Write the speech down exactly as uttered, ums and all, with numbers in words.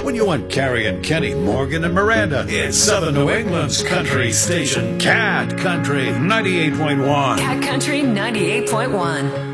When you want Carrie and Kenny, Morgan and Miranda, it's Southern New England's country station, Cat Country ninety-eight point one. Cat Country ninety-eight point one.